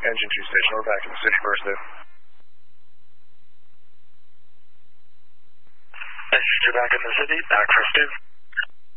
Engine 2 station. We're back in the city first, Dave. Engine 2 back in the city. Back first, Dave.